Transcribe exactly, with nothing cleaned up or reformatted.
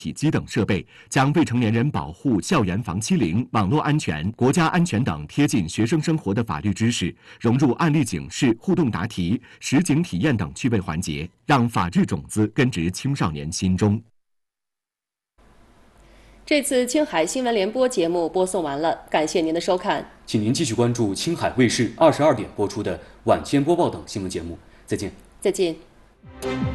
体机等设备，将未成年人保护、校园防欺凌、网络安全、国家安全等贴近学生生活的法律知识融入案例警示、互动答题、实景体验等趣味环节，让法治种子根植青少年心中。 这次青海新闻联播节目播送完了，感谢您的收看， 请您继续关注青海卫视二十二点播出的晚间播报等新闻节目。再见。 再见。